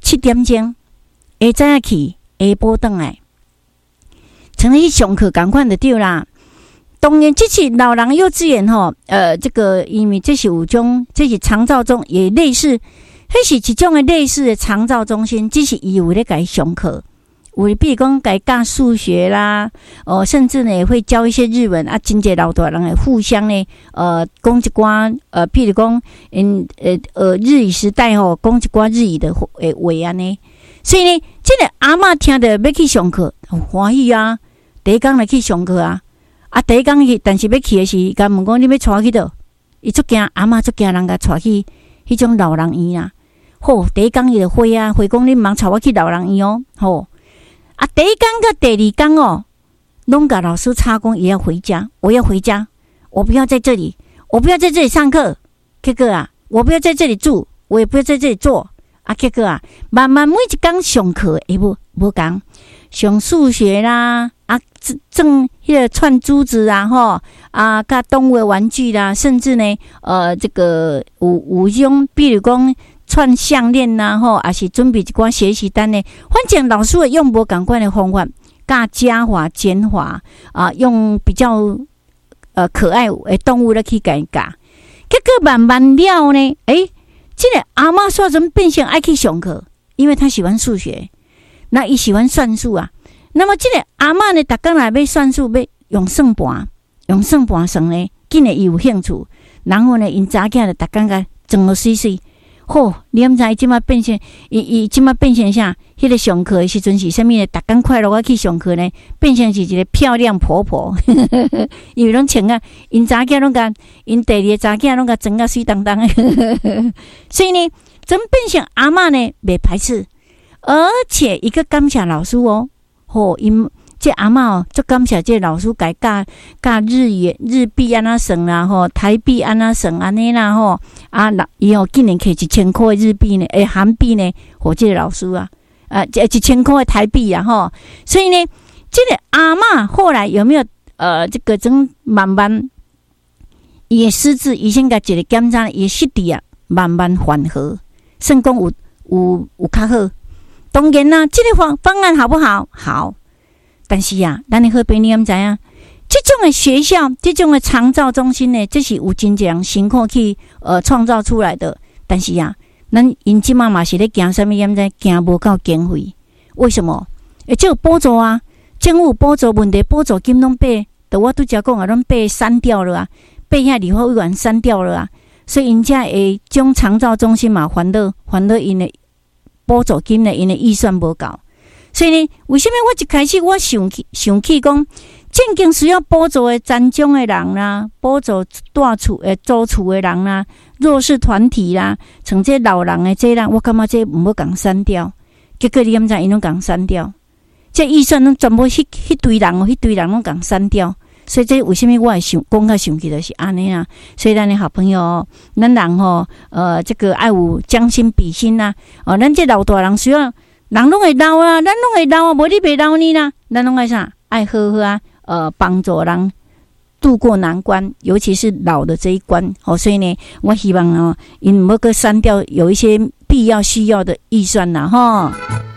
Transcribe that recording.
7点钟，会早起去，下晡回来，像去上课同款就对啦。当然，这是老人幼稚园吼，这个因为这是有种，这是长照中也类似，迄是一种的类似的长照中心，只是伊有咧甲伊上课。有比如讲，甲伊教数学啦，甚至呢也会教一些日文啊。真侪老大人会互相呢，讲一寡譬如讲，日语时代吼，讲一寡日语的话安尼。所以呢，这个阿嬷听着要去上课，欢喜啊！第一天来去上课啊，第一天去，但是要去的是，甲问讲你要带去倒？伊足惊，阿嬷足惊人甲带去迄种老人院啊。好，第一天伊就回啊，回讲你茫带我去老人院哦，好。第一天跟第二天哦，拢甲老师插讲也要回家，我要回家，我不要在这里，我不要在这里上课。结果啊，我不要在这里住，我也不要在这里做。结果啊，慢慢每一天上课也无讲，上数学啦，种迄个串珠子啊，吼甲动物的玩具啦，甚至呢，这个有种，比如讲。串项链呐，吼，也是准备一寡学习单呢。反正老师会用无同款的方法，加法、减法用比较可爱的动物来去教。结果慢慢了呢，这个阿嬷说怎么变成爱去上课？因为她喜欢数学，那伊喜欢算数啊。那么这个阿嬷呢，逐工来要算数，要用算算呢，紧的伊有兴趣。然后呢，因早囝就逐工甲装了水水。你毋知即马变成伊即马变成啥？迄个上课的时阵是啥物呢？逐工快乐我去上课呢，变成是一个漂亮婆婆，因为拢穿啊，因查囝拢甲因第二个查囝拢甲装啊水当当的，所以呢，怎么变成阿嬷呢？袂排斥，而且一个感谢老师哦，因这阿嬷足感谢这老师教日币安怎算啦，台币安怎算安尼啦，伊竟然摕1000块的日币呢，韩币呢，这个老师啊，1000块的台币啊，所以呢，这个阿嬷后来有没有这个真慢慢，伊的失智，伊先甲一个检查，伊的失智啊，慢慢缓和，算讲有较好。当然啦，这个方案好不好？好。但是啊，咱的好朋友你毋知影，这种的学校，这种的长照中心呢，这是有真正辛苦去创造出来的。但是啊，咱因即嘛嘛是咧惊什么？毋知惊无够经费？为什么？这有补助啊，政府有补助，问题补助金拢被，就我拄则讲啊，拢被删掉了啊，被遐立法委员删掉了啊，所以因才会将长照中心嘛烦恼因的补助金呢，因的预算无够。所以呢，为什么我一开始我想起讲，正经需要补助的残障的人啦，补助租厝的人啦，弱势团体啦，像这老人的这啦，我感觉这唔好共删掉。结果你毋知因拢共删掉，这预算拢全部迄堆人拢共删掉。所以这为什么我会讲较想起就是安尼啊？所以咱的好朋友，咱人这个爱有将心比心呐，咱这老大人需要。人拢会老啊，咱拢会老啊，无你袂老呢啦。咱拢爱啥？爱好好啊，帮助人度过难关，尤其是老的这一关。所以呢，我希望因唔好个删掉有一些必要需要的预算啦，